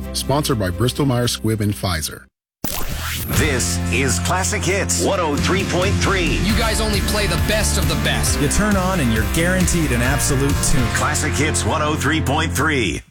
Sponsored by Bristol Myers Squibb and Pfizer. This is Classic Hits 103.3. You guys only play the best of the best. You turn on and you're guaranteed an absolute tune. Classic Hits 103.3.